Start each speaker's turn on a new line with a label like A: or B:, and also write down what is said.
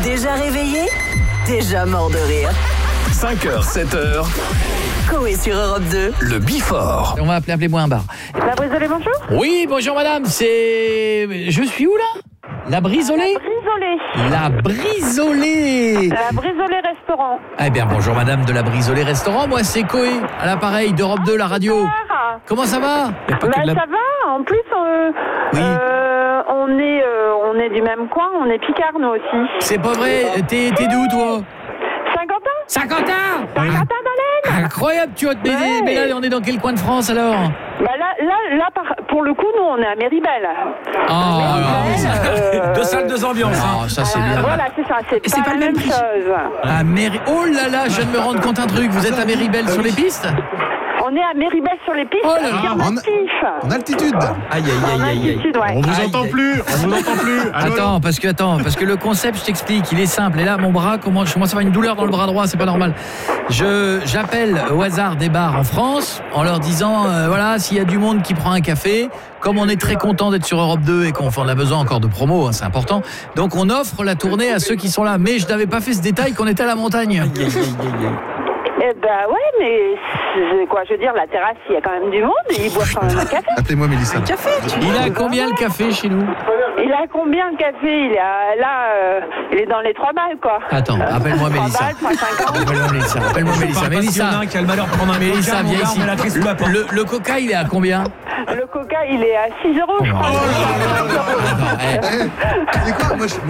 A: Déjà réveillé, déjà mort de rire.
B: 5h, 7h,
A: Coé sur Europe 2.
B: le Bifort.
C: On va appelez-moi un bar.
D: La Brisolée, bonjour.
C: Oui, bonjour madame, c'est... Je suis où là ? La Brisolée ?
D: Brisolée.
C: La Brisolée.
D: La Brisolée restaurant.
C: Eh bien bonjour madame de la Brisolée restaurant, moi c'est Coé, à l'appareil d'Europe 2, la radio.
D: Ah,
C: Comment ça va ? Y a pas
D: bah,
C: que de la-
D: ça va. En plus,
C: Oui.
D: on est du même coin. On est Picard, nous aussi.
C: C'est pas vrai, t'es d'où toi ?
D: Saint-Quentin.
C: Saint-Quentin.
D: Saint-Quentin-d'Haleine.
C: Incroyable, tu vois,
D: Ouais.
C: mais là on est dans quel coin de France alors ?
D: Bah là, pour le coup, nous, on est à Méribel.
C: Deux salles, deux ambiances. Ah, ça c'est bien.
D: Voilà, c'est ça. C'est pas la même chose.
C: À Oh là là, je viens de me rendre compte un truc, vous êtes à Méribel sur les pistes ?
D: On est à Méribel sur les pistes.
C: Oh là là,
D: alternatif.
E: En altitude.
C: Aïe
D: En altitude, ouais.
E: On vous
C: Aïe,
E: entend
C: aïe.
E: plus. On vous entend plus. Allô,
C: Attends, parce que le concept, je t'explique, il est simple. Et là, mon bras, je commence à avoir une douleur dans le bras droit, c'est pas normal. J'appelle au hasard des bars en France en leur disant, voilà, s'il y a du monde qui prend un café, comme on est très content d'être sur Europe 2 et qu'on a besoin encore de promo, hein, c'est important. Donc on offre la tournée à ceux qui sont là. Mais je n'avais pas fait ce détail qu'on était à la montagne.
D: Eh ben ouais, mais quoi, je veux dire, la terrasse, il y a quand même du monde et ils boivent quand même un café.
E: Appelez-moi Mélissa.
C: Il a combien le café chez nous ?
D: Il a combien le café? Il est dans les 3 balles, quoi.
C: Attends, appelle-moi
D: 3
C: Mélissa.
D: balles, 3,50.
C: Appelle-moi Mélissa. Appelle-moi Mélissa. Mélissa.
F: Qui a le malheur de prendre un
C: Mélissa,
F: coca, mon
C: viens
F: gars,
C: ici.
F: on met la crise sous la porte.
C: Le coca, il est à combien ?
D: Le coca, il est à 6 €, je crois.
C: Attends,
E: C'est quoi moi,